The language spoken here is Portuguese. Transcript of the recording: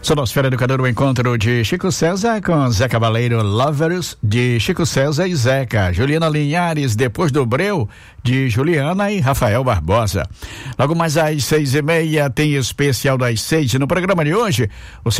Sonosfera Educador, o encontro de Chico César com Zé Cavaleiro, Lovers de Chico César e Zeca. Juliana Linhares, Depois do Breu, de Juliana e Rafael Barbosa. Logo mais às 6:30 tem especial das 6. No programa de hoje, você